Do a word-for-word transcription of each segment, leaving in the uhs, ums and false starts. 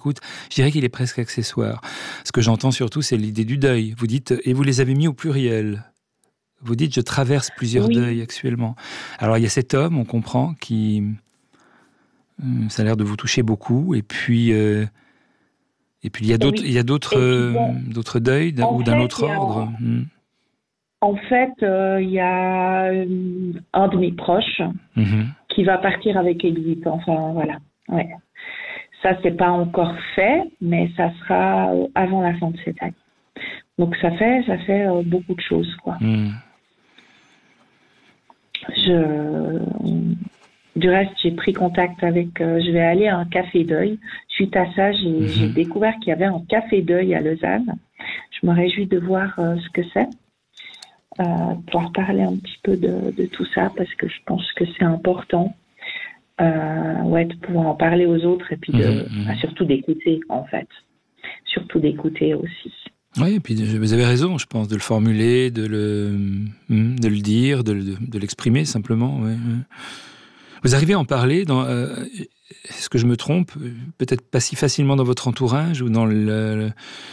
l'écoute, je dirais qu'il est presque accessoire. Ce que j'entends surtout, c'est l'idée du deuil. Vous dites, et vous les avez mis au pluriel. Vous dites, je traverse plusieurs Oui. deuils actuellement. Alors, il y a cet homme, on comprend, qui... Ça a l'air de vous toucher beaucoup. Et puis, euh, et puis il y a d'autres, Oui. il y a d'autres, euh, bon, d'autres deuils d'un, ou d'un autre ordre. A, hmm. En fait, euh, il y a un de mes proches mm-hmm. qui va partir avec Exit. Enfin, voilà. Ouais. Ça, c'est pas encore fait, mais ça sera avant la fin de cette année. Donc, ça fait, ça fait euh, beaucoup de choses, quoi. Mm. Je... Du reste, j'ai pris contact avec... Euh, je vais aller à un café deuil. Suite à ça, j'ai, mm-hmm. j'ai découvert qu'il y avait un café deuil à Lausanne. Je me réjouis de voir euh, ce que c'est. Euh, pouvoir parler un petit peu de, de tout ça, parce que je pense que c'est important. Euh, ouais, de pouvoir en parler aux autres et puis de, mm-hmm. bah, surtout d'écouter, en fait. Surtout d'écouter aussi. Oui, et puis vous avez raison, je pense, de le formuler, de le, de le dire, de, de, de l'exprimer simplement. Ouais, ouais. Vous arrivez à en parler dans, euh, est-ce que je me trompe, peut-être pas si facilement dans votre entourage ou dans le, le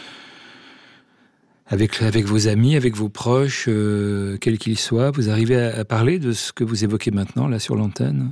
avec, avec vos amis, avec vos proches, euh, quels qu'ils soient, vous arrivez à, à parler de ce que vous évoquez maintenant là sur l'antenne?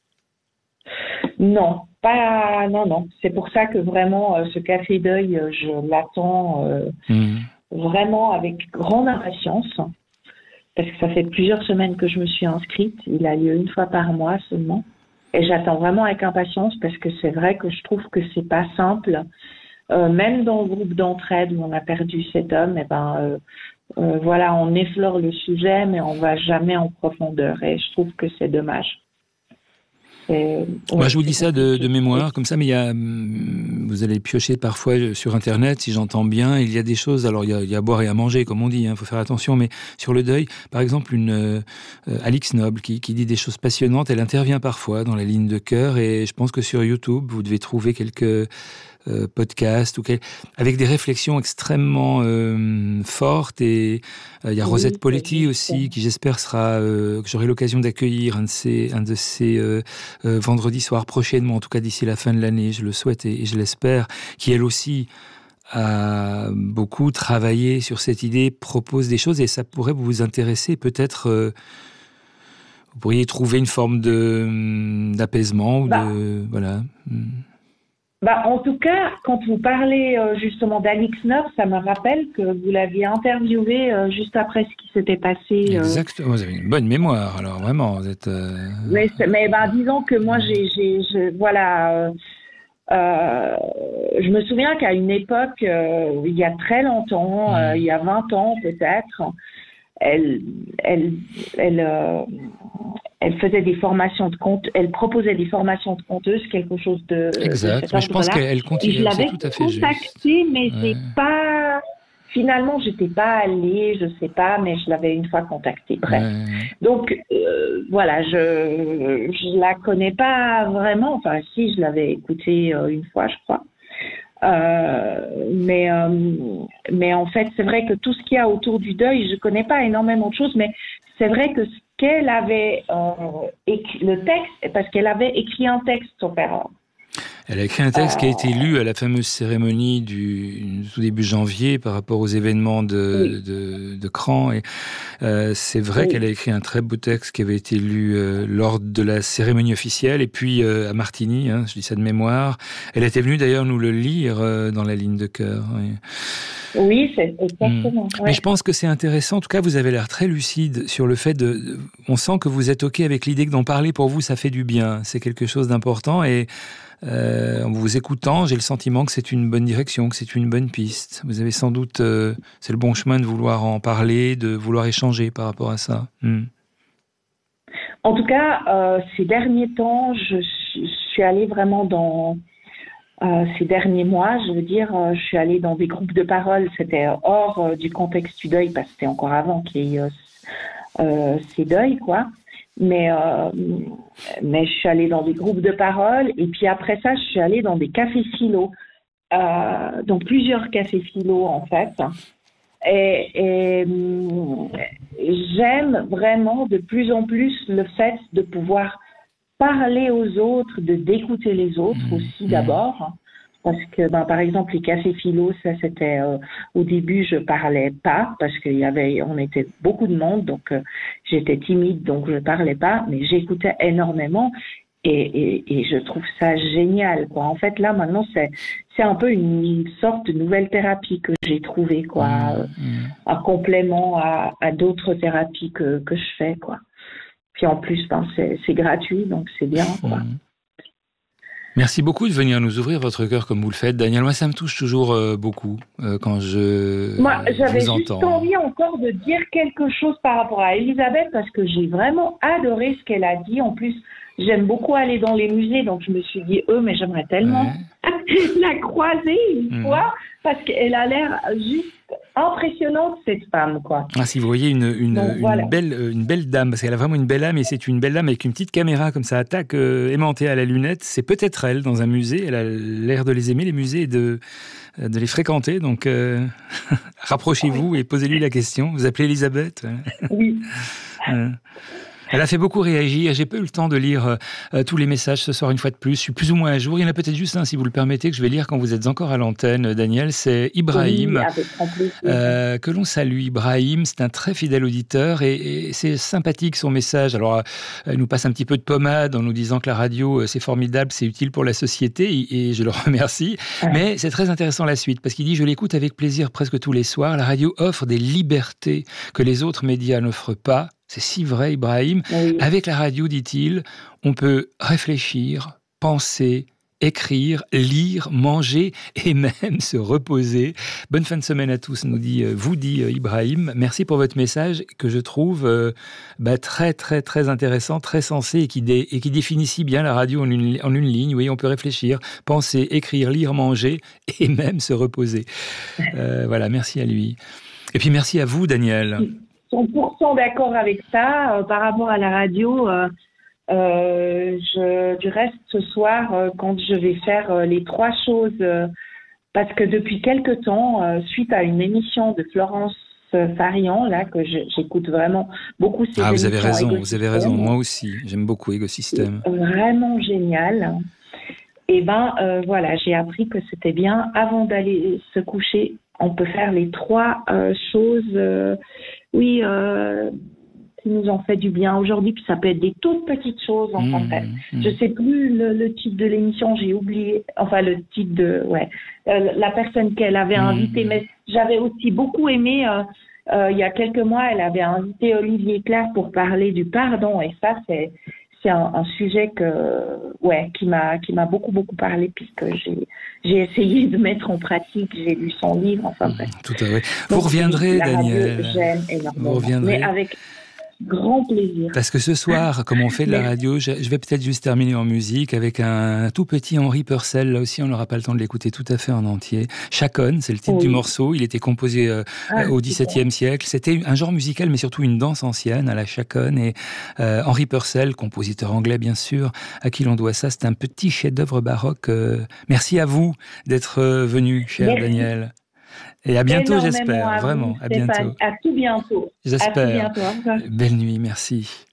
Non, pas, non, non. C'est pour ça que vraiment euh, ce café deuil, euh, je l'attends euh, mmh. vraiment avec grande impatience. Parce que ça fait plusieurs semaines que je me suis inscrite. Il a lieu une fois par mois seulement. Et j'attends vraiment avec impatience parce que c'est vrai que je trouve que c'est pas simple. Euh, même dans le groupe d'entraide où on a perdu cet homme, eh ben, euh, euh, voilà, on effleure le sujet, mais on va jamais en profondeur. Et je trouve que c'est dommage. Ouais, Moi, je vous dis ça de, de mémoire, comme ça, mais il y a, vous allez piocher parfois sur Internet, si j'entends bien, il y a des choses, alors il y a, il y a à boire et à manger, comme on dit, il hein, faut faire attention, mais sur le deuil, par exemple, une euh, Alix Noble qui, qui dit des choses passionnantes, elle intervient parfois dans la ligne de cœur, et je pense que sur YouTube, vous devez trouver quelques... Euh, podcast ou quel... avec des réflexions extrêmement euh, fortes et il euh, y a oui, Rosette Poletti aussi qui j'espère sera euh, que j'aurai l'occasion d'accueillir un de ces un de ces euh, euh, vendredis soirs prochainement, en tout cas d'ici la fin de l'année, je le souhaite et, et je l'espère, qui elle aussi a beaucoup travaillé sur cette idée, propose des choses et ça pourrait vous intéresser peut-être. Euh, vous pourriez trouver une forme de d'apaisement ou bah. de voilà. Bah, en tout cas, quand vous parlez euh, justement d'Alix Noble, ça me rappelle que vous l'aviez interviewé euh, juste après ce qui s'était passé. Euh... Exactement, vous avez une bonne mémoire, alors vraiment, vous êtes... Euh... Mais, mais bah, disons que moi, j'ai, j'ai, je, voilà, euh, euh, je me souviens qu'à une époque, euh, il y a très longtemps, mmh. euh, il y a vingt ans peut-être, elle, elle, elle, euh, elle faisait des formations de compte, elle proposait des formations de conteuse, quelque chose de. Exact. De mais je pense qu'elle continue. Je l'avais tout à fait contactée, mais ouais. c'est pas. Finalement, j'étais pas allée, je sais pas, mais je l'avais une fois contactée. Bref. Ouais. Donc euh, voilà, je je la connais pas vraiment. Enfin, si, je l'avais écoutée euh, une fois, je crois. Euh, mais euh, mais en fait c'est vrai que tout ce qu'il y a autour du deuil, je connais pas énormément de choses, mais c'est vrai que ce qu'elle avait euh, écrit, le texte, parce qu'elle avait écrit un texte, son père. Elle a écrit un texte euh... qui a été lu à la fameuse cérémonie du tout début janvier par rapport aux événements de, oui. de, de Cran. Et euh, c'est vrai oui. qu'elle a écrit un très beau texte qui avait été lu euh, lors de la cérémonie officielle. Et puis euh, à Martigny, hein, je dis ça de mémoire. Elle était venue d'ailleurs nous le lire euh, dans la ligne de cœur. Oui. Oui, c'est exactement. Mmh. Ouais. Mais je pense que c'est intéressant. En tout cas, vous avez l'air très lucide sur le fait de... On sent que vous êtes OK avec l'idée que d'en parler, pour vous, ça fait du bien. C'est quelque chose d'important. Et euh, en vous écoutant, j'ai le sentiment que c'est une bonne direction, que c'est une bonne piste. Vous avez sans doute... Euh, c'est le bon chemin de vouloir en parler, de vouloir échanger par rapport à ça. Mmh. En tout cas, euh, ces derniers temps, je, je suis allée vraiment dans... Euh, ces derniers mois, je veux dire, euh, je suis allée dans des groupes de parole, c'était hors euh, du contexte du deuil, parce que c'était encore avant qu'il y ait euh, euh, ces deuils, quoi. Mais, euh, mais je suis allée dans des groupes de parole, et puis après ça, je suis allée dans des cafés philo, euh, dans plusieurs cafés philo, en fait. Et, et, et j'aime vraiment de plus en plus le fait de pouvoir parler aux autres, de d'écouter les autres mmh, aussi mmh. d'abord, Parce que, ben, par exemple, les cafés philo, ça c'était euh, au début, je parlais pas parce qu'il y avait, on était beaucoup de monde, donc euh, j'étais timide, donc je parlais pas, mais j'écoutais énormément et, et, et je trouve ça génial, quoi. En fait, là maintenant, c'est c'est un peu une sorte de nouvelle thérapie que j'ai trouvée, quoi, mmh, mmh. un complément à, à d'autres thérapies que que je fais, quoi. Puis en plus, ben, c'est c'est gratuit, donc c'est bien, quoi. Mmh. Merci beaucoup de venir nous ouvrir votre cœur comme vous le faites, Danielle. Moi, ça me touche toujours euh, beaucoup euh, quand je Moi, j'avais vous juste entends. envie encore de dire quelque chose par rapport à Elisabeth parce que j'ai vraiment adoré ce qu'elle a dit. En plus, j'aime beaucoup aller dans les musées, donc je me suis dit, eux, mais j'aimerais tellement ouais. la croiser une mmh. fois parce qu'elle a l'air juste impressionnante, cette femme, quoi. Ah, si vous voyez une, une, Donc, une, voilà. belle, une belle dame, parce qu'elle a vraiment une belle âme, et c'est une belle dame avec une petite caméra comme ça, attaque euh, aimantée à la lunette. C'est peut-être elle dans un musée. Elle a l'air de les aimer, les musées, et de, de les fréquenter. Donc, euh, rapprochez-vous oui. et posez-lui la question. Vous appelez Elisabeth ? Oui. euh. Elle a fait beaucoup réagir. J'ai pas eu le temps de lire euh, tous les messages ce soir une fois de plus. Je suis plus ou moins à jour. Il y en a peut-être juste un, si vous le permettez, que je vais lire quand vous êtes encore à l'antenne, Danielle. C'est Ibrahim, oui, avec euh, que l'on salue. Ibrahim, c'est un très fidèle auditeur et, et c'est sympathique son message. Alors, elle nous passe un petit peu de pommade en nous disant que la radio, c'est formidable, c'est utile pour la société et, et je le remercie. Ouais. Mais c'est très intéressant la suite parce qu'il dit « Je l'écoute avec plaisir presque tous les soirs. La radio offre des libertés que les autres médias n'offrent pas. » C'est si vrai, Ibrahim. Oui. Avec la radio, dit-il, on peut réfléchir, penser, écrire, lire, manger et même se reposer. Bonne fin de semaine à tous, nous dit, vous dit Ibrahim. Merci pour votre message que je trouve euh, bah, très, très, très intéressant, très sensé et qui, dé, et qui définit si bien la radio en une, en une ligne. Oui, on peut réfléchir, penser, écrire, lire, manger et même se reposer. Euh, voilà, merci à lui. Et puis merci à vous, Danielle. cent pour cent d'accord avec ça. Euh, par rapport à la radio, euh, euh, je, du reste, ce soir, euh, quand je vais faire euh, les trois choses, euh, parce que depuis quelque temps, euh, suite à une émission de Florence Farian, là, que je, j'écoute vraiment beaucoup ces Ah, vous avez raison, Égosystème. vous avez raison. Moi aussi, j'aime beaucoup Égosystème. C'est vraiment génial. Et ben, euh, voilà, j'ai appris que c'était bien, avant d'aller se coucher, on peut faire les trois euh, choses, euh, oui, euh, qui nous ont fait du bien aujourd'hui. Puis ça peut être des toutes petites choses, en mmh, fait. Mmh. Je sais plus le, le titre de l'émission, j'ai oublié. Enfin, le titre de, ouais, euh, la personne qu'elle avait mmh. invitée. Mais j'avais aussi beaucoup aimé. Euh, euh, il y a quelques mois, elle avait invité Olivier Clair pour parler du pardon. Et ça, c'est c'est un, un sujet que, ouais, qui m'a, qui m'a beaucoup, beaucoup parlé puisque j'ai, j'ai essayé de mettre en pratique, j'ai lu son livre, enfin bref. Tout à fait. Vous Donc, reviendrez, Danielle. J'aime énormément. Vous reviendrez. Mais avec grand plaisir. Parce que ce soir, comme on fait de la radio, je vais peut-être juste terminer en musique avec un tout petit Henri Purcell. Là aussi, on n'aura pas le temps de l'écouter tout à fait en entier. Chaconne, c'est le titre oui. du morceau. Il était composé euh, ah, au dix-septième siècle. C'était un genre musical, mais surtout une danse ancienne à la chaconne. Et euh, Henri Purcell, compositeur anglais bien sûr, à qui l'on doit ça. C'est un petit chef-d'œuvre baroque. Euh, merci à vous d'être euh, venu, cher merci. Daniel. Et à bientôt, j'espère. À vraiment, à bientôt. À tout bientôt. J'espère. À tout bientôt. Belle nuit, merci.